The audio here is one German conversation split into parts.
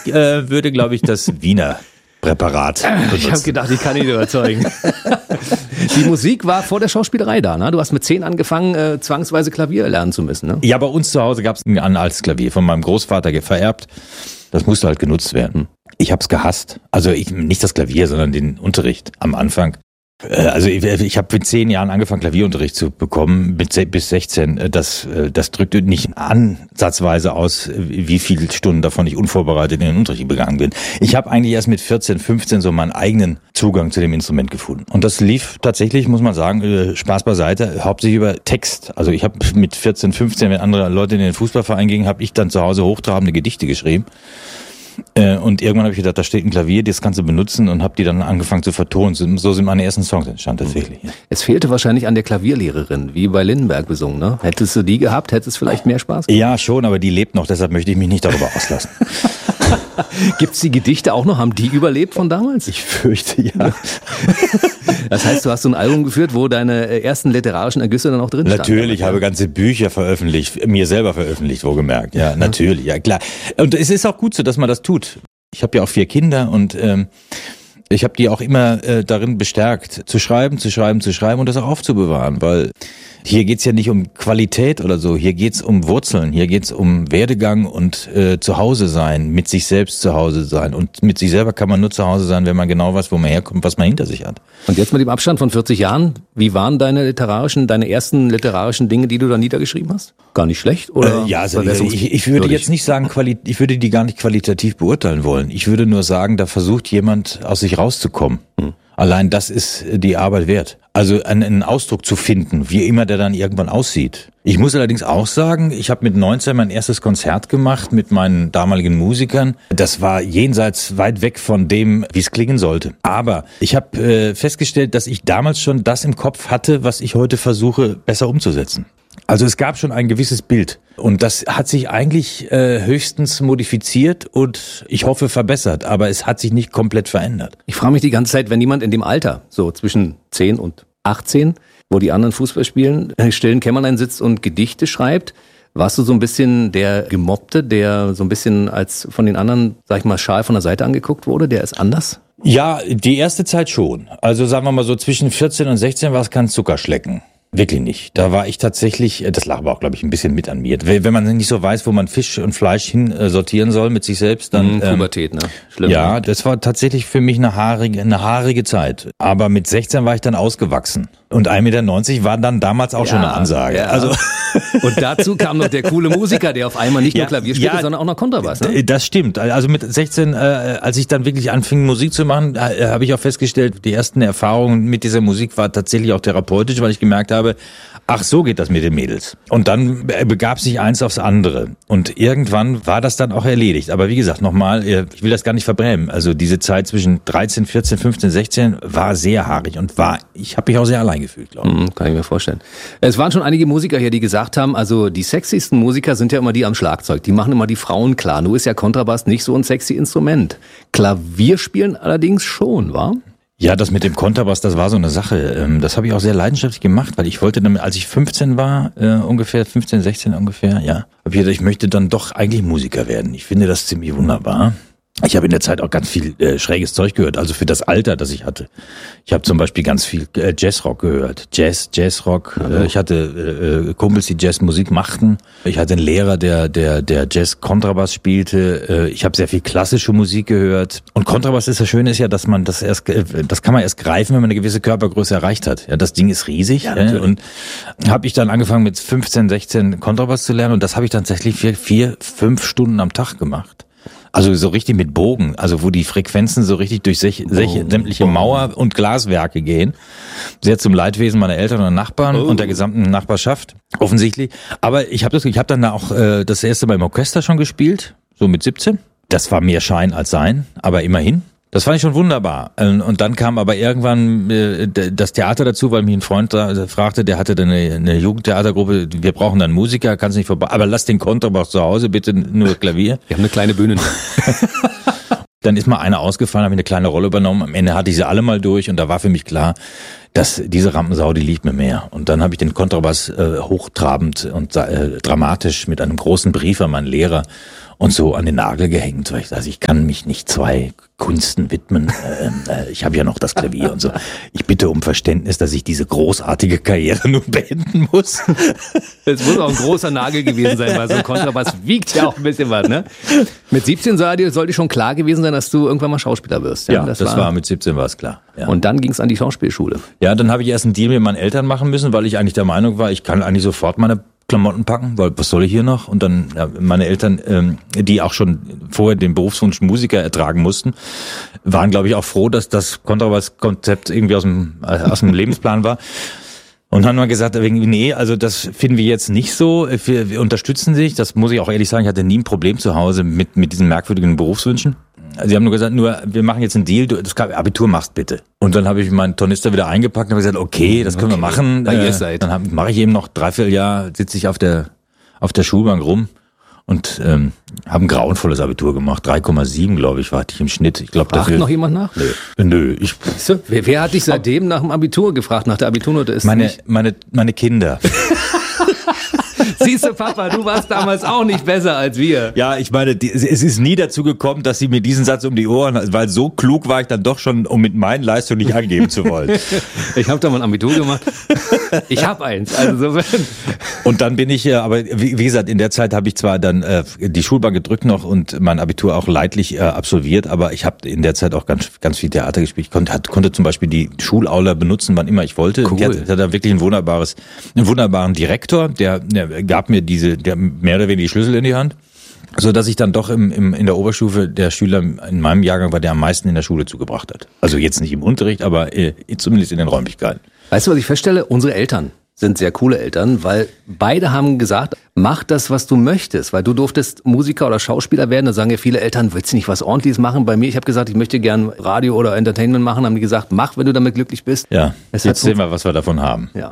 würde, glaube ich, das Wiener Präparat benutzen. Ich habe gedacht, ich kann ihn überzeugen. Die Musik war vor der Schauspielerei da, ne? Du hast mit 10 angefangen, zwangsweise Klavier lernen zu müssen, ne? Ja, bei uns zu Hause gab es ein altes Klavier, von meinem Großvater vererbt. Das musste halt genutzt werden. Ich habe es gehasst. Also nicht das Klavier, sondern den Unterricht am Anfang. Also ich habe mit 10 Jahren angefangen, Klavierunterricht zu bekommen, bis 16. Das drückte nicht ansatzweise aus, wie viele Stunden davon ich unvorbereitet in den Unterricht gegangen bin. Ich habe eigentlich erst mit 14, 15 so meinen eigenen Zugang zu dem Instrument gefunden. Und das lief tatsächlich, muss man sagen, Spaß beiseite, hauptsächlich über Text. Also ich habe mit 14, 15, wenn andere Leute in den Fußballverein gingen, habe ich dann zu Hause hochtrabende Gedichte geschrieben. Und irgendwann habe ich gedacht, da steht ein Klavier, das kannst du benutzen, und habe die dann angefangen zu vertonen. So sind meine ersten Songs entstanden tatsächlich. Es fehlte wahrscheinlich an der Klavierlehrerin, wie bei Lindenberg besungen, ne? Hättest du die gehabt, hättest du vielleicht mehr Spaß gehabt? Ja, schon, aber die lebt noch, deshalb möchte ich mich nicht darüber auslassen. Gibt's die Gedichte auch noch? Haben die überlebt von damals? Ich fürchte, ja. Das heißt, du hast so ein Album geführt, wo deine ersten literarischen Ergüsse dann auch drin standen? Natürlich, ich habe ganze Bücher veröffentlicht, mir selber veröffentlicht, wohlgemerkt. Ja, natürlich, ja klar. Und es ist auch gut so, dass man das tut. Ich habe ja auch 4 Kinder und ich habe die auch immer darin bestärkt, zu schreiben und das auch aufzubewahren, weil hier geht's ja nicht um Qualität oder so, hier geht's um Wurzeln, hier geht's um Werdegang und zu Hause sein, mit sich selbst zu Hause sein. Und mit sich selber kann man nur zu Hause sein, wenn man genau weiß, wo man herkommt, was man hinter sich hat. Und jetzt mit dem Abstand von 40 Jahren, wie waren deine ersten literarischen Dinge, die du da niedergeschrieben hast? Gar nicht schlecht? Oder ja, also ich würde jetzt nicht sagen, ich würde die gar nicht qualitativ beurteilen wollen. Ich würde nur sagen, da versucht jemand aus sich rauszukommen. Allein das ist die Arbeit wert. Also einen Ausdruck zu finden, wie immer der dann irgendwann aussieht. Ich muss allerdings auch sagen, ich habe mit 19 mein erstes Konzert gemacht mit meinen damaligen Musikern. Das war jenseits weit weg von dem, wie es klingen sollte. Aber ich habe festgestellt, dass ich damals schon das im Kopf hatte, was ich heute versuche, besser umzusetzen. Also es gab schon ein gewisses Bild und das hat sich eigentlich höchstens modifiziert und ich hoffe verbessert, aber es hat sich nicht komplett verändert. Ich frage mich die ganze Zeit, wenn jemand in dem Alter, so zwischen 10 und 18, wo die anderen Fußball spielen, in stillen Kämmerlein sitzt und Gedichte schreibt, warst du so ein bisschen der Gemobbte, der so ein bisschen als von den anderen, sag ich mal, schal von der Seite angeguckt wurde, der ist anders? Ja, die erste Zeit schon. Also sagen wir mal so zwischen 14 und 16 war es kein Zuckerschlecken. Wirklich nicht. Da war ich tatsächlich, das lag aber auch, glaube ich, ein bisschen mit an mir. Wenn man nicht so weiß, wo man Fisch und Fleisch hin sortieren soll mit sich selbst, dann... Pubertät, ne? Schlimm. Ja, das war tatsächlich für mich eine haarige Zeit. Aber mit 16 war ich dann ausgewachsen. Und 1,90 Meter war dann damals auch schon eine Ansage. Ja. Also und dazu kam noch der coole Musiker, der auf einmal nicht nur Klavier spielte, sondern auch noch Kontrabass. Ne? Das stimmt. Also mit 16, als ich dann wirklich anfing, Musik zu machen, habe ich auch festgestellt, die ersten Erfahrungen mit dieser Musik war tatsächlich auch therapeutisch, weil ich gemerkt habe, ach, so geht das mit den Mädels. Und dann begab sich eins aufs andere. Und irgendwann war das dann auch erledigt. Aber wie gesagt, nochmal, ich will das gar nicht verbrämen. Also diese Zeit zwischen 13, 14, 15, 16 war sehr haarig und ich habe mich auch sehr allein gefühlt, glaube ich. Kann ich mir vorstellen. Es waren schon einige Musiker hier, die gesagt haben, also die sexiesten Musiker sind ja immer die am Schlagzeug. Die machen immer die Frauen klar. Nur ist ja Kontrabass nicht so ein sexy Instrument. Klavierspielen allerdings schon, wa? Ja, das mit dem Kontrabass, das war so eine Sache. Das habe ich auch sehr leidenschaftlich gemacht, weil ich wollte dann, als ich 15 war, ungefähr 15, 16 ungefähr, ja, habe ich gedacht, ich möchte dann doch eigentlich Musiker werden. Ich finde das ziemlich wunderbar. Ich habe in der Zeit auch ganz viel schräges Zeug gehört, also für das Alter, das ich hatte. Ich habe zum Beispiel ganz viel Jazzrock gehört, Jazzrock. Ich hatte Kumpels, die Jazzmusik machten. Ich hatte einen Lehrer, der Jazz-Kontrabass spielte. Ich habe sehr viel klassische Musik gehört. Und Kontrabass ist das Schöne ist ja, dass man das kann man erst greifen, wenn man eine gewisse Körpergröße erreicht hat. Ja, das Ding ist riesig. Ja, und habe ich dann angefangen mit 15, 16 Kontrabass zu lernen und das habe ich tatsächlich 4-5 Stunden am Tag gemacht. Also so richtig mit Bogen, also wo die Frequenzen so richtig durch sämtliche Mauer und Glaswerke gehen. Sehr zum Leidwesen meiner Eltern und Nachbarn und der gesamten Nachbarschaft, offensichtlich. Aber ich habe dann da auch das erste Mal im Orchester schon gespielt, so mit 17. Das war mehr Schein als Sein, aber immerhin. Das fand ich schon wunderbar. Und dann kam aber irgendwann das Theater dazu, weil mich ein Freund fragte, der hatte dann eine Jugendtheatergruppe, wir brauchen dann Musiker, kannst nicht vorbei, aber lass den Kontrabass zu Hause, bitte nur Klavier. Wir haben eine kleine Bühne. Dann ist mal einer ausgefallen, habe ich eine kleine Rolle übernommen. Am Ende hatte ich sie alle mal durch und da war für mich klar, dass diese Rampensau, die liegt mir mehr. Und dann habe ich den Kontrabass hochtrabend und dramatisch mit einem großen Brief an meinen Lehrer und so an den Nagel gehängt. Also ich kann mich nicht 2 Künsten widmen. Ich habe ja noch das Klavier und so. Ich bitte um Verständnis, dass ich diese großartige Karriere nun beenden muss. Es muss auch ein großer Nagel gewesen sein, weil so ein Kontrabass wiegt ja auch ein bisschen was, ne? Mit 17 sollte schon klar gewesen sein, dass du irgendwann mal Schauspieler wirst. Ja, das war mit 17 war es klar. Ja. Und dann ging es an die Schauspielschule. Ja, dann habe ich erst einen Deal mit meinen Eltern machen müssen, weil ich eigentlich der Meinung war, ich kann eigentlich sofort meine Klamotten packen, weil was soll ich hier noch? Und dann meine Eltern, die auch schon vorher den Berufswunsch Musiker ertragen mussten, waren, glaube ich, auch froh, dass das Kontrabass-Konzept irgendwie aus dem Lebensplan war. Und haben dann gesagt, nee, also das finden wir jetzt nicht so. Wir unterstützen sich. Das muss ich auch ehrlich sagen, ich hatte nie ein Problem zu Hause mit diesen merkwürdigen Berufswünschen. Sie haben nur gesagt, wir machen jetzt einen Deal, du das Abitur machst bitte. Und dann habe ich meinen Tornister wieder eingepackt und habe gesagt, okay, das können wir machen. Dann mache ich eben noch 3/4 Jahr, sitze ich auf der Schulbank rum und habe ein grauenvolles Abitur gemacht. 3,7, glaube ich, war ich im Schnitt. Ich glaube, fragt noch jemand nach? Nö. Wer hat dich seitdem nach dem Abitur gefragt, nach der Abiturnote? Meine Kinder. Siehst du, Papa, du warst damals auch nicht besser als wir. Ja, ich meine, es ist nie dazu gekommen, dass sie mir diesen Satz um die Ohren, weil so klug war ich dann doch schon, um mit meinen Leistungen nicht angeben zu wollen. Ich habe da mal ein Abitur gemacht. Ich habe eins. Also so. Und dann bin ich, aber wie gesagt, in der Zeit habe ich zwar dann die Schulbank gedrückt noch und mein Abitur auch leidlich absolviert, aber ich habe in der Zeit auch ganz viel Theater gespielt. Ich konnte zum Beispiel die Schulaula benutzen, wann immer ich wollte. Cool. Die hat da wirklich einen wunderbaren Direktor, der gab mir der mehr oder weniger die Schlüssel in die Hand, so dass ich dann doch in der Oberstufe der Schüler in meinem Jahrgang war, der am meisten in der Schule zugebracht hat. Also jetzt nicht im Unterricht, aber zumindest in den Räumlichkeiten. Weißt du, was ich feststelle? Unsere Eltern sind sehr coole Eltern, weil beide haben gesagt, mach das, was du möchtest, weil du durftest Musiker oder Schauspieler werden. Da sagen ja viele Eltern, willst du nicht was Ordentliches machen? Bei mir, ich habe gesagt, ich möchte gern Radio oder Entertainment machen, haben die gesagt, mach, wenn du damit glücklich bist. Ja, jetzt sehen wir, was wir davon haben. Ja.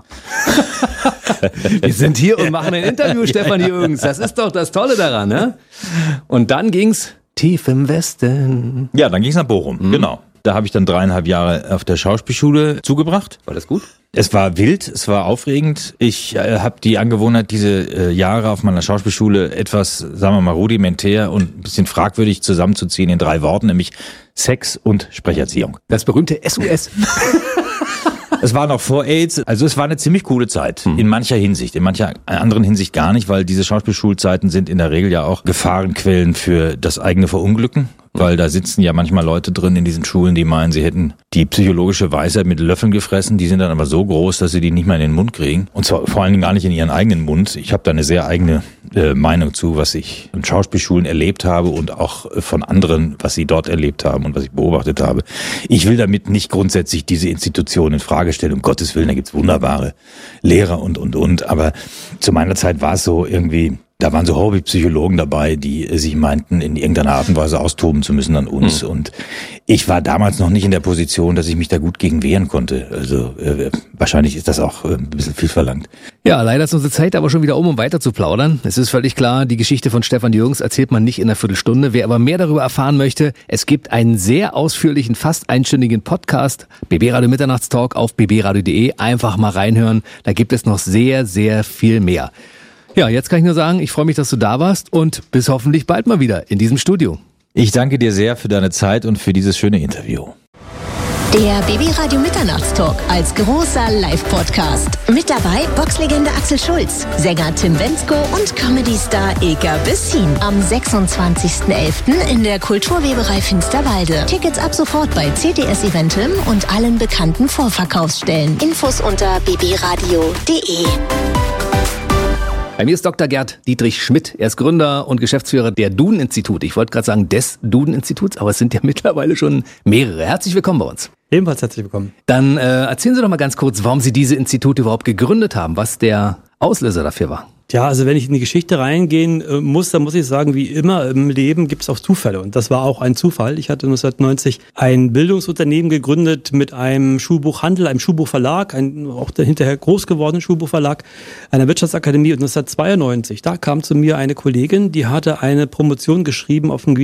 Wir sind hier und machen ein Interview, Stefan Jürgens. Das ist doch das Tolle daran, ne? Und dann ging's tief im Westen. Ja, dann ging's nach Bochum, genau. Da habe ich dann 3,5 Jahre auf der Schauspielschule zugebracht. War das gut? Es war wild, es war aufregend. Ich habe die Angewohnheit, diese Jahre auf meiner Schauspielschule etwas, sagen wir mal, rudimentär und ein bisschen fragwürdig zusammenzuziehen in 3 Worten, nämlich Sex und Sprecherziehung. Das berühmte SOS. Es war noch vor AIDS, also es war eine ziemlich coole Zeit, in mancher Hinsicht, in mancher anderen Hinsicht gar nicht, weil diese Schauspielschulzeiten sind in der Regel ja auch Gefahrenquellen für das eigene Verunglücken, weil da sitzen ja manchmal Leute drin in diesen Schulen, die meinen, sie hätten die psychologische Weisheit mit Löffeln gefressen, die sind dann aber so groß, dass sie die nicht mehr in den Mund kriegen und zwar vor allen Dingen gar nicht in ihren eigenen Mund. Ich habe da eine sehr eigene Meinung zu, was ich in Schauspielschulen erlebt habe und auch von anderen, was sie dort erlebt haben und was ich beobachtet habe. Ich will damit nicht grundsätzlich diese Institution in Frage stellen, um Gottes Willen, da gibt's wunderbare Lehrer und, aber zu meiner Zeit war es so irgendwie, da waren so Hobbypsychologen dabei, die sich meinten, in irgendeiner Art und Weise austoben zu müssen an uns. Und ich war damals noch nicht in der Position, dass ich mich da gut gegen wehren konnte. Also wahrscheinlich ist das auch ein bisschen viel verlangt. Ja, leider ist unsere Zeit aber schon wieder um weiter zu plaudern. Es ist völlig klar, die Geschichte von Stefan Jürgens erzählt man nicht in einer Viertelstunde. Wer aber mehr darüber erfahren möchte, es gibt einen sehr ausführlichen, fast einstündigen Podcast, BB Radio Mitternachtstalk auf bbradio.de. Einfach mal reinhören. Da gibt es noch sehr, sehr viel mehr. Ja, jetzt kann ich nur sagen, ich freue mich, dass du da warst und bis hoffentlich bald mal wieder in diesem Studio. Ich danke dir sehr für deine Zeit und für dieses schöne Interview. Der BB Radio Mitternachtstalk als großer Live-Podcast. Mit dabei Boxlegende Axel Schulz, Sänger Tim Bendzko und Comedy-Star Ilka Bessin. Am 26.11. in der Kulturweberei Finsterwalde. Tickets ab sofort bei CTS Eventim und allen bekannten Vorverkaufsstellen. Infos unter bbradio.de. Bei mir ist Dr. Gerd Dietrich Schmidt. Er ist Gründer und Geschäftsführer der Duden-Institut. Ich wollte gerade sagen des Duden-Instituts, aber es sind ja mittlerweile schon mehrere. Herzlich willkommen bei uns. Ebenfalls herzlich willkommen. Dann erzählen Sie doch mal ganz kurz, warum Sie diese Institute überhaupt gegründet haben, was der Auslöser dafür war. Ja, also wenn ich in die Geschichte reingehen muss, dann muss ich sagen, wie immer im Leben gibt es auch Zufälle. Und das war auch ein Zufall. Ich hatte 1990 ein Bildungsunternehmen gegründet mit einem Schulbuchhandel, einem Schulbuchverlag, auch der hinterher groß gewordenen Schulbuchverlag, einer Wirtschaftsakademie. Und 1992, da kam zu mir eine Kollegin, die hatte eine Promotion geschrieben auf dem Gebiet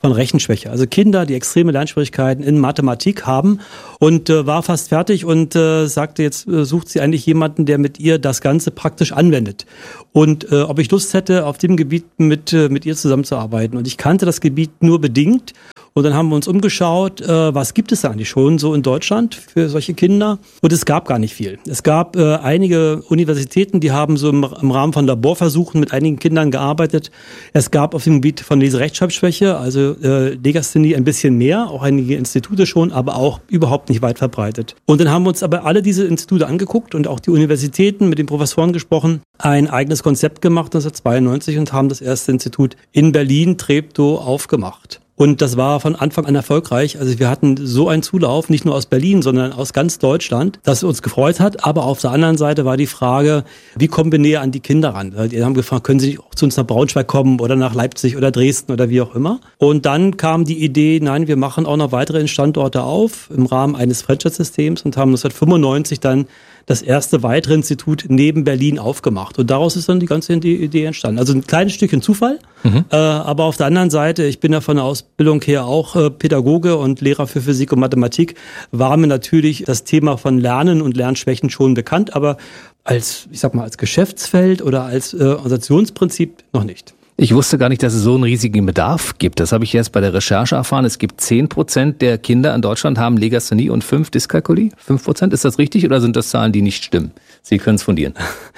von Rechenschwäche. Also Kinder, die extreme Lernschwierigkeiten in Mathematik haben und war fast fertig und sagte, jetzt sucht sie eigentlich jemanden, der mit ihr das Ganze praktisch anwendet. Und ob ich Lust hätte, auf dem Gebiet mit ihr zusammenzuarbeiten. Und ich kannte das Gebiet nur bedingt. Und dann haben wir uns umgeschaut, was gibt es da eigentlich schon so in Deutschland für solche Kinder? Und es gab gar nicht viel. Es gab einige Universitäten, die haben so im Rahmen von Laborversuchen mit einigen Kindern gearbeitet. Es gab auf dem Gebiet von Leserechtschreibschwäche, also Legasthenie ein bisschen mehr, auch einige Institute schon, aber auch überhaupt nicht weit verbreitet. Und dann haben wir uns aber alle diese Institute angeguckt und auch die Universitäten mit den Professoren gesprochen, ein eigenes Konzept gemacht 1992 und haben das erste Institut in Berlin, Treptow, aufgemacht. Und das war von Anfang an erfolgreich. Also wir hatten so einen Zulauf, nicht nur aus Berlin, sondern aus ganz Deutschland, das uns gefreut hat. Aber auf der anderen Seite war die Frage, wie kommen wir näher an die Kinder ran? Die haben gefragt, können Sie nicht auch zu uns nach Braunschweig kommen oder nach Leipzig oder Dresden oder wie auch immer? Und dann kam die Idee, nein, wir machen auch noch weitere Standorte auf im Rahmen eines Franchise-Systems und haben 1995 dann das erste weitere Institut neben Berlin aufgemacht. Und daraus ist dann die ganze Idee entstanden. Also ein kleines Stückchen Zufall, aber auf der anderen Seite, ich bin ja von der Ausbildung her auch Pädagoge und Lehrer für Physik und Mathematik, war mir natürlich das Thema von Lernen und Lernschwächen schon bekannt, aber als Geschäftsfeld oder als Organisationsprinzip noch nicht. Ich wusste gar nicht, dass es so einen riesigen Bedarf gibt. Das habe ich jetzt bei der Recherche erfahren. Es gibt 10% der Kinder in Deutschland haben Legasthenie und 5 Dyskalkulie. 5%, ist das richtig oder sind das Zahlen, die nicht stimmen? Sie können es fundieren.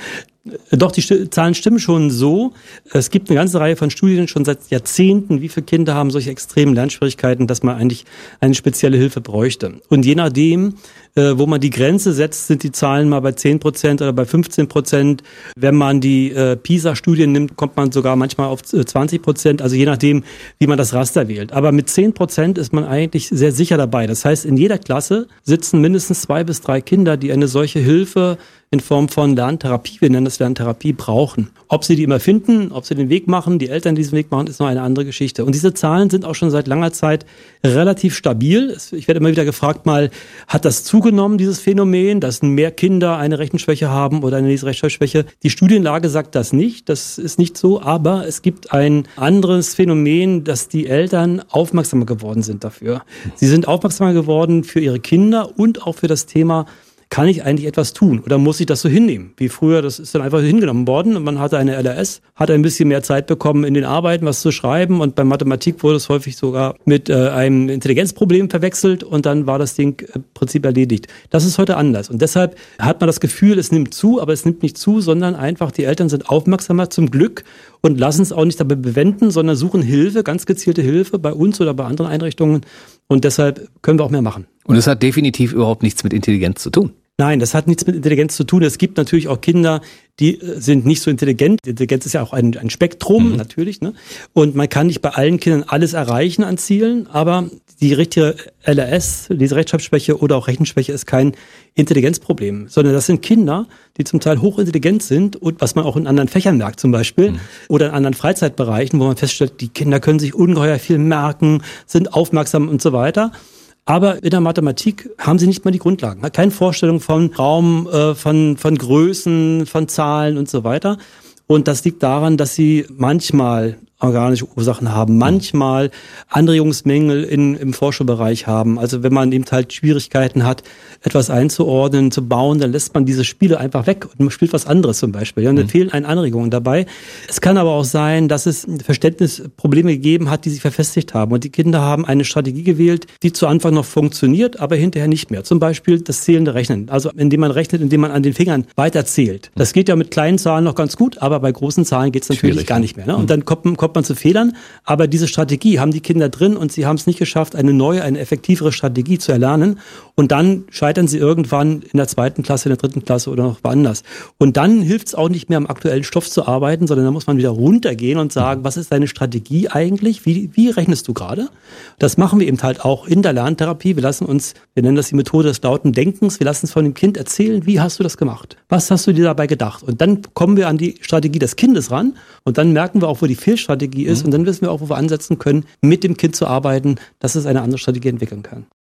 Doch, die Zahlen stimmen schon so. Es gibt eine ganze Reihe von Studien schon seit Jahrzehnten, wie viele Kinder haben solche extremen Lernschwierigkeiten, dass man eigentlich eine spezielle Hilfe bräuchte. Und je nachdem, wo man die Grenze setzt, sind die Zahlen mal bei 10% oder bei 15%. Wenn man die PISA-Studien nimmt, kommt man sogar manchmal auf 20%. Also je nachdem, wie man das Raster wählt. Aber mit 10% ist man eigentlich sehr sicher dabei. Das heißt, in jeder Klasse sitzen mindestens 2 bis 3 Kinder, die eine solche Hilfe in Form von Lerntherapie, wir nennen das Lerntherapie, brauchen. Ob sie die immer finden, ob sie den Weg machen, die Eltern diesen Weg machen, ist noch eine andere Geschichte. Und diese Zahlen sind auch schon seit langer Zeit relativ stabil. Ich werde immer wieder gefragt, hat das zugenommen, dieses Phänomen, dass mehr Kinder eine Rechenschwäche haben oder eine Leserechtschreibschwäche? Die Studienlage sagt das nicht, das ist nicht so, aber es gibt ein anderes Phänomen, dass die Eltern aufmerksamer geworden sind dafür. Sie sind aufmerksamer geworden für ihre Kinder und auch für das Thema, kann ich eigentlich etwas tun oder muss ich das so hinnehmen? Wie früher, das ist dann einfach hingenommen worden und man hatte eine LRS, hat ein bisschen mehr Zeit bekommen in den Arbeiten, was zu schreiben und bei Mathematik wurde es häufig sogar mit einem Intelligenzproblem verwechselt und dann war das Ding im Prinzip erledigt. Das ist heute anders und deshalb hat man das Gefühl, es nimmt zu, aber es nimmt nicht zu, sondern einfach die Eltern sind aufmerksamer zum Glück und lassen es auch nicht dabei bewenden, sondern suchen Hilfe, ganz gezielte Hilfe bei uns oder bei anderen Einrichtungen und deshalb können wir auch mehr machen. Und es hat definitiv überhaupt nichts mit Intelligenz zu tun. Nein, das hat nichts mit Intelligenz zu tun. Es gibt natürlich auch Kinder, die sind nicht so intelligent. Intelligenz ist ja auch ein Spektrum, natürlich, ne? Und man kann nicht bei allen Kindern alles erreichen an Zielen, aber die richtige LRS, diese Rechtschreibschwäche oder auch Rechenschwäche ist kein Intelligenzproblem, sondern das sind Kinder, die zum Teil hochintelligent sind und was man auch in anderen Fächern merkt zum Beispiel oder in anderen Freizeitbereichen, wo man feststellt, die Kinder können sich ungeheuer viel merken, sind aufmerksam und so weiter. Aber in der Mathematik haben sie nicht mal die Grundlagen. Keine Vorstellung von Raum, von Größen, von Zahlen und so weiter. Und das liegt daran, dass sie manchmal organische Ursachen haben, manchmal Anregungsmängel im Vorschulbereich haben. Also wenn man eben halt Schwierigkeiten hat, etwas einzuordnen, zu bauen, dann lässt man diese Spiele einfach weg und man spielt was anderes zum Beispiel. Ja, und dann fehlen einen Anregungen dabei. Es kann aber auch sein, dass es Verständnisprobleme gegeben hat, die sich verfestigt haben. Und die Kinder haben eine Strategie gewählt, die zu Anfang noch funktioniert, aber hinterher nicht mehr. Zum Beispiel das zählende Rechnen. Also indem man rechnet, indem man an den Fingern weiterzählt. Das geht ja mit kleinen Zahlen noch ganz gut, aber bei großen Zahlen geht es natürlich gar nicht mehr. Ne? Und dann kommt man zu Fehlern, aber diese Strategie haben die Kinder drin und sie haben es nicht geschafft, eine neue, eine effektivere Strategie zu erlernen und dann scheitern sie irgendwann in der 2. Klasse, in der 3. Klasse oder noch woanders. Und dann hilft es auch nicht mehr, am aktuellen Stoff zu arbeiten, sondern da muss man wieder runtergehen und sagen, was ist deine Strategie eigentlich? Wie rechnest du gerade? Das machen wir eben halt auch in der Lerntherapie. Wir nennen das die Methode des lauten Denkens, wir lassen es von dem Kind erzählen, wie hast du das gemacht? Was hast du dir dabei gedacht? Und dann kommen wir an die Strategie des Kindes ran und dann merken wir auch, wo die Fehlstrategie ist und dann wissen wir auch, wo wir ansetzen können, mit dem Kind zu arbeiten, dass es eine andere Strategie entwickeln kann.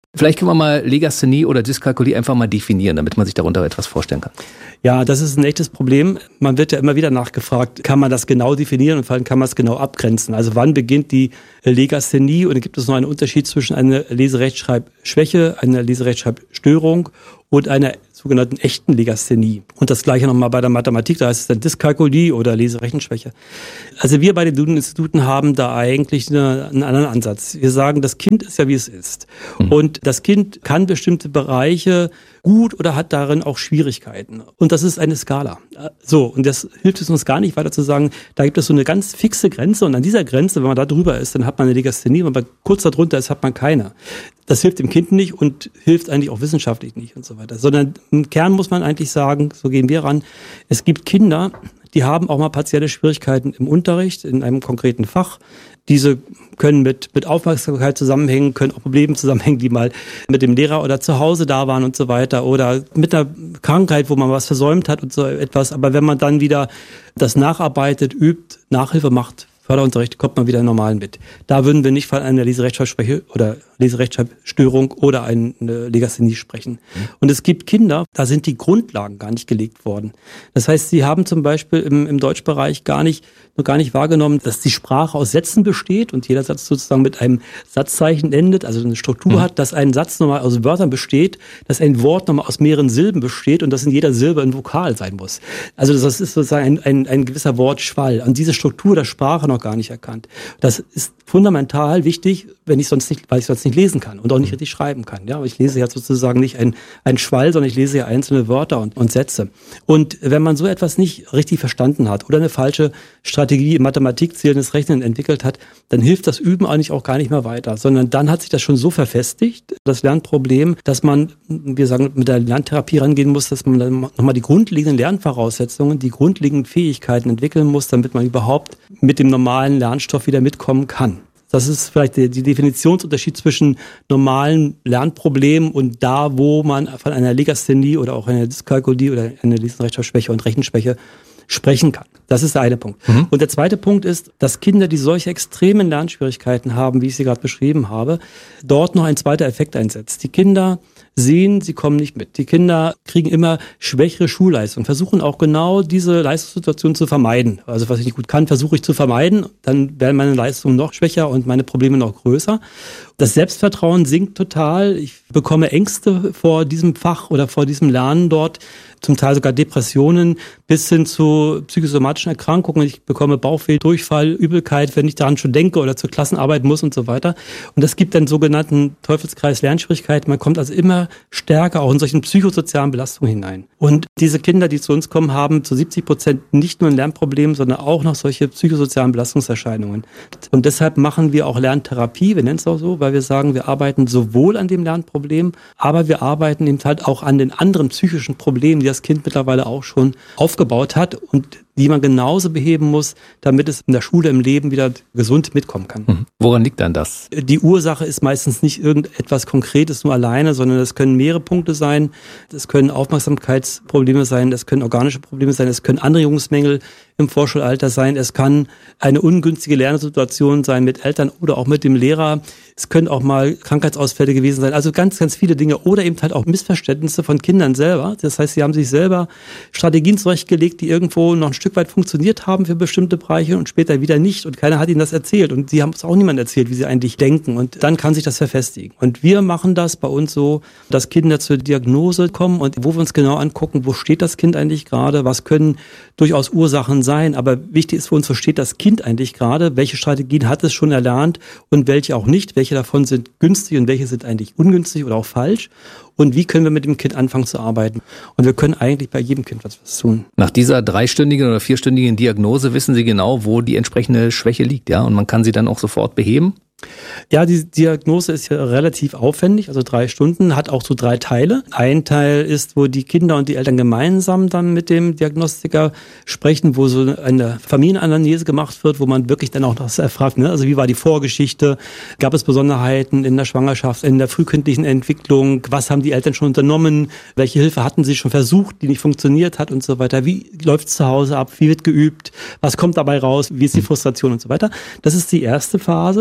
Vielleicht können wir mal Legasthenie oder Dyskalkulie einfach mal definieren, damit man sich darunter etwas vorstellen kann. Ja, das ist ein echtes Problem. Man wird ja immer wieder nachgefragt, kann man das genau definieren und vor allem kann man es genau abgrenzen? Also wann beginnt die Legasthenie und gibt es noch einen Unterschied zwischen einer Leserechtschreibschwäche, einer Leserechtschreibstörung und einer sogenannten echten Legasthenie. Und das Gleiche nochmal bei der Mathematik, da heißt es dann Dyskalkulie oder Leserechenschwäche. Also wir bei den Duden-Instituten haben da eigentlich einen anderen Ansatz. Wir sagen, das Kind ist ja, wie es ist. Und das Kind kann bestimmte Bereiche gut oder hat darin auch Schwierigkeiten. Und das ist eine Skala. So, und das hilft es uns gar nicht weiter zu sagen, da gibt es so eine ganz fixe Grenze und an dieser Grenze, wenn man da drüber ist, dann hat man eine Legasthenie, wenn man kurz darunter ist, hat man keine. Das hilft dem Kind nicht und hilft eigentlich auch wissenschaftlich nicht und so weiter. Sondern im Kern muss man eigentlich sagen, so gehen wir ran, es gibt Kinder, die haben auch mal partielle Schwierigkeiten im Unterricht, in einem konkreten Fach. Diese können mit Aufmerksamkeit zusammenhängen, können auch Probleme zusammenhängen, die mal mit dem Lehrer oder zu Hause da waren und so weiter. Oder mit einer Krankheit, wo man was versäumt hat und so etwas. Aber wenn man dann wieder das nacharbeitet, übt, Nachhilfe macht, Förderunterricht, kommt man wieder normal mit. Da würden wir nicht von einer Leserechtschreibschwäche oder Leserechtschreibstörung oder eine Legasthenie sprechen. Und es gibt Kinder, da sind die Grundlagen gar nicht gelegt worden. Das heißt, sie haben zum Beispiel im Deutschbereich noch gar nicht wahrgenommen, dass die Sprache aus Sätzen besteht und jeder Satz sozusagen mit einem Satzzeichen endet, also eine Struktur hat, dass ein Satz nochmal aus Wörtern besteht, dass ein Wort nochmal aus mehreren Silben besteht und dass in jeder Silbe ein Vokal sein muss. Also das ist sozusagen ein gewisser Wortschwall und diese Struktur der Sprache noch gar nicht erkannt. Das ist fundamental wichtig, weil ich sonst nicht lesen kann und auch nicht richtig schreiben kann. Ja, aber ich lese ja sozusagen nicht ein Schwall, sondern ich lese ja einzelne Wörter und Sätze. Und wenn man so etwas nicht richtig verstanden hat oder eine falsche Strategie im Mathematik zählendes Rechnen entwickelt hat, dann hilft das Üben eigentlich auch gar nicht mehr weiter, sondern dann hat sich das schon so verfestigt, das Lernproblem, dass man, wir sagen, mit der Lerntherapie rangehen muss, dass man dann nochmal die grundlegenden Lernvoraussetzungen, die grundlegenden Fähigkeiten entwickeln muss, damit man überhaupt mit dem normalen Lernstoff wieder mitkommen kann. Das ist vielleicht die Definitionsunterschied zwischen normalen Lernproblemen und da, wo man von einer Legasthenie oder auch einer Dyskalkulie oder einer Leserechtschreibschwäche und Rechenschwäche sprechen kann. Das ist der eine Punkt. Und der zweite Punkt ist, dass Kinder, die solche extremen Lernschwierigkeiten haben, wie ich sie gerade beschrieben habe, dort noch ein zweiter Effekt einsetzt. Die Kinder sehen, sie kommen nicht mit. Die Kinder kriegen immer schwächere Schulleistung, versuchen auch genau diese Leistungssituation zu vermeiden. Also was ich nicht gut kann, versuche ich zu vermeiden, dann werden meine Leistungen noch schwächer und meine Probleme noch größer. Das Selbstvertrauen sinkt total. Ich bekomme Ängste vor diesem Fach oder vor diesem Lernen dort, zum Teil sogar Depressionen bis hin zu psychosomatischen Erkrankungen. Ich bekomme Bauchweh, Durchfall, Übelkeit, wenn ich daran schon denke oder zur Klassenarbeit muss und so weiter. Und das gibt dann sogenannten Teufelskreis Lernschwierigkeiten. Man kommt also immer stärker auch in solchen psychosozialen Belastungen hinein. Und diese Kinder, die zu uns kommen, haben zu 70% nicht nur ein Lernproblem, sondern auch noch solche psychosozialen Belastungserscheinungen. Und deshalb machen wir auch Lerntherapie, wir nennen es auch so, weil wir sagen, wir arbeiten sowohl an dem Lernproblem, aber wir arbeiten eben halt auch an den anderen psychischen Problemen, die das Kind mittlerweile auch schon aufgebaut hat und die man genauso beheben muss, damit es in der Schule, im Leben wieder gesund mitkommen kann. Woran liegt dann das? Die Ursache ist meistens nicht irgendetwas Konkretes nur alleine, sondern es können mehrere Punkte sein. Es können Aufmerksamkeitsprobleme sein, es können organische Probleme sein, es können Anregungsmängel im Vorschulalter sein, es kann eine ungünstige Lernsituation sein mit Eltern oder auch mit dem Lehrer. Es können auch mal Krankheitsausfälle gewesen sein, also ganz, ganz viele Dinge oder eben halt auch Missverständnisse von Kindern selber. Das heißt, sie haben sich selber Strategien zurechtgelegt, die irgendwo noch ein Stück weit funktioniert haben für bestimmte Bereiche und später wieder nicht und keiner hat ihnen das erzählt und sie haben es auch niemand erzählt, wie sie eigentlich denken und dann kann sich das verfestigen. Und wir machen das bei uns so, dass Kinder zur Diagnose kommen und wo wir uns genau angucken, wo steht das Kind eigentlich gerade, was können durchaus Ursachen sein, aber wichtig ist für uns, wo steht das Kind eigentlich gerade, welche Strategien hat es schon erlernt und welche auch nicht, welche davon sind günstig und welche sind eigentlich ungünstig oder auch falsch und wie können wir mit dem Kind anfangen zu arbeiten. Und wir können eigentlich bei jedem Kind was tun. Nach dieser 3-stündigen oder 4-stündigen Diagnose wissen Sie genau, wo die entsprechende Schwäche liegt, ja, und man kann sie dann auch sofort beheben? Ja, die Diagnose ist ja relativ aufwendig, also 3 Stunden, hat auch so 3 Teile. Ein Teil ist, wo die Kinder und die Eltern gemeinsam dann mit dem Diagnostiker sprechen, wo so eine Familienanalyse gemacht wird, wo man wirklich dann auch das erfragt, ne? Also wie war die Vorgeschichte, gab es Besonderheiten in der Schwangerschaft, in der frühkindlichen Entwicklung, was haben die Eltern schon unternommen, welche Hilfe hatten sie schon versucht, die nicht funktioniert hat und so weiter, wie läuft es zu Hause ab, wie wird geübt, was kommt dabei raus, wie ist die Frustration und so weiter. Das ist die erste Phase.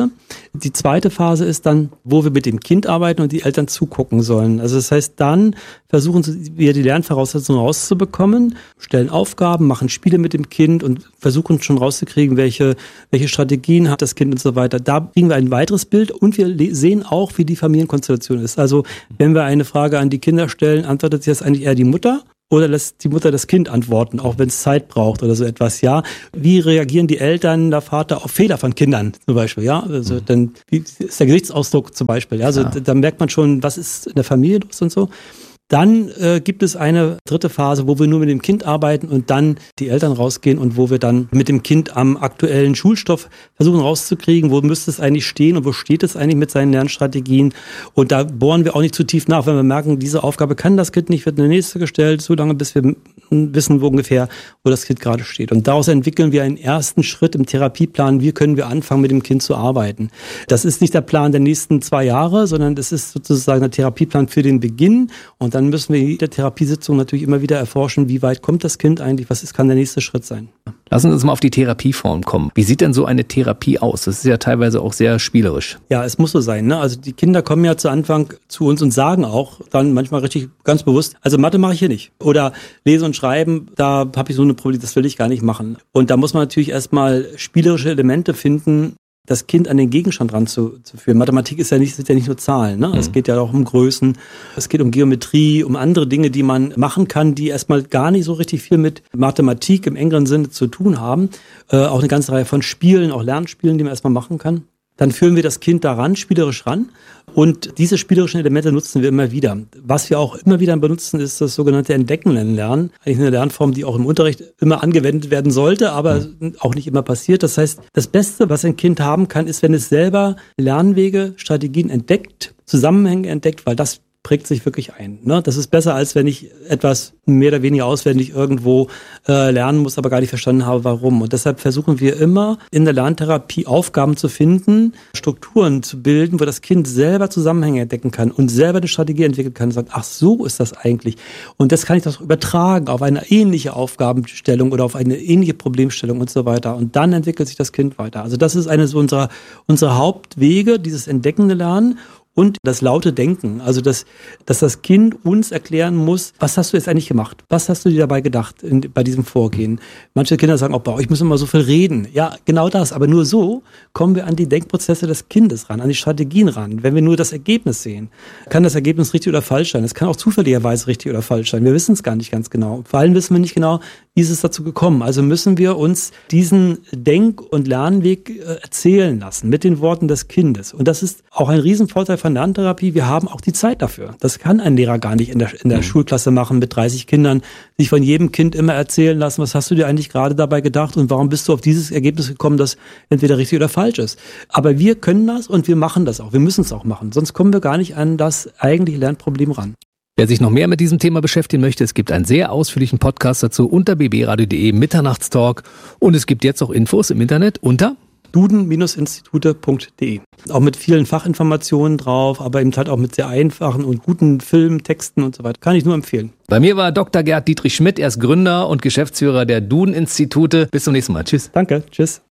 Die zweite Phase ist dann, wo wir mit dem Kind arbeiten und die Eltern zugucken sollen. Also das heißt, dann versuchen wir die Lernvoraussetzungen rauszubekommen, stellen Aufgaben, machen Spiele mit dem Kind und versuchen schon rauszukriegen, welche Strategien hat das Kind und so weiter. Da kriegen wir ein weiteres Bild und wir sehen auch, wie die Familienkonstellation ist. Also wenn wir eine Frage an die Kinder stellen, antwortet jetzt eigentlich eher die Mutter oder lässt die Mutter das Kind antworten, auch wenn es Zeit braucht oder so etwas, ja. Wie reagieren die Eltern, der Vater auf Fehler von Kindern zum Beispiel, ja. Also dann, wie ist der Gesichtsausdruck zum Beispiel, ja. Also da merkt man schon, was ist in der Familie los und so. Dann gibt es eine dritte Phase, wo wir nur mit dem Kind arbeiten und dann die Eltern rausgehen und wo wir dann mit dem Kind am aktuellen Schulstoff versuchen rauszukriegen, wo müsste es eigentlich stehen und wo steht es eigentlich mit seinen Lernstrategien. Und da bohren wir auch nicht zu tief nach, wenn wir merken, diese Aufgabe kann das Kind nicht, wird eine nächste gestellt, so lange bis wir wissen, wo das Kind gerade steht. Und daraus entwickeln wir einen ersten Schritt im Therapieplan, wie können wir anfangen, mit dem Kind zu arbeiten. Das ist nicht der Plan der nächsten 2 Jahre, sondern das ist sozusagen der Therapieplan für den Beginn. Und dann müssen wir in jeder Therapiesitzung natürlich immer wieder erforschen, wie weit kommt das Kind eigentlich, kann der nächste Schritt sein. Lassen Sie uns mal auf die Therapieform kommen. Wie sieht denn so eine Therapie aus? Das ist ja teilweise auch sehr spielerisch. Ja, es muss so sein, ne? Also die Kinder kommen ja zu Anfang zu uns und sagen auch dann manchmal richtig ganz bewusst, also Mathe mache ich hier nicht. Oder Lesen und Schreiben, da habe ich so eine Problem, das will ich gar nicht machen. Und da muss man natürlich erstmal spielerische Elemente finden, das Kind an den Gegenstand ranzuführen. Mathematik sind ja nicht nur Zahlen, ne? Es geht ja auch um Größen, es geht um Geometrie, um andere Dinge, die man machen kann, die erstmal gar nicht so richtig viel mit Mathematik im engeren Sinne zu tun haben. Auch eine ganze Reihe von Spielen, auch Lernspielen, die man erstmal machen kann. Dann führen wir das Kind daran, spielerisch ran. Und diese spielerischen Elemente nutzen wir immer wieder. Was wir auch immer wieder benutzen, ist das sogenannte Entdecken-Lernen. Eigentlich eine Lernform, die auch im Unterricht immer angewendet werden sollte, aber auch nicht immer passiert. Das heißt, das Beste, was ein Kind haben kann, ist, wenn es selber Lernwege, Strategien entdeckt, Zusammenhänge entdeckt, weil das prägt sich wirklich ein. Ne? Das ist besser, als wenn ich etwas mehr oder weniger auswendig irgendwo lernen muss, aber gar nicht verstanden habe, warum. Und deshalb versuchen wir immer in der Lerntherapie Aufgaben zu finden, Strukturen zu bilden, wo das Kind selber Zusammenhänge entdecken kann und selber eine Strategie entwickeln kann und sagt, ach, so ist das eigentlich. Und das kann ich doch übertragen auf eine ähnliche Aufgabenstellung oder auf eine ähnliche Problemstellung und so weiter. Und dann entwickelt sich das Kind weiter. Also das ist eine so unserer Hauptwege, dieses entdeckende Lernen. Und das laute Denken, also dass das Kind uns erklären muss, was hast du jetzt eigentlich gemacht? Was hast du dir dabei gedacht bei diesem Vorgehen? Manche Kinder sagen, oh, ich muss immer so viel reden. Ja, genau das. Aber nur so kommen wir an die Denkprozesse des Kindes ran, an die Strategien ran. Wenn wir nur das Ergebnis sehen, kann das Ergebnis richtig oder falsch sein. Es kann auch zufälligerweise richtig oder falsch sein. Wir wissen es gar nicht ganz genau. Vor allem wissen wir nicht genau, wie ist es dazu gekommen. Also müssen wir uns diesen Denk- und Lernweg erzählen lassen mit den Worten des Kindes. Und das ist auch ein Riesenvorteil von Lerntherapie. Wir haben auch die Zeit dafür. Das kann ein Lehrer gar nicht in der Schulklasse machen mit 30 Kindern, sich von jedem Kind immer erzählen lassen, was hast du dir eigentlich gerade dabei gedacht und warum bist du auf dieses Ergebnis gekommen, das entweder richtig oder falsch ist. Aber wir können das und wir machen das auch. Wir müssen es auch machen. Sonst kommen wir gar nicht an das eigentliche Lernproblem ran. Wer sich noch mehr mit diesem Thema beschäftigen möchte, es gibt einen sehr ausführlichen Podcast dazu unter bbradio.de Mitternachtstalk und es gibt jetzt auch Infos im Internet unter duden-institute.de. Auch mit vielen Fachinformationen drauf, aber eben halt auch mit sehr einfachen und guten Filmen, Texten und so weiter. Kann ich nur empfehlen. Bei mir war Dr. Gerd Dietrich Schmidt, er ist Gründer und Geschäftsführer der Duden-Institute. Bis zum nächsten Mal. Tschüss. Danke. Tschüss.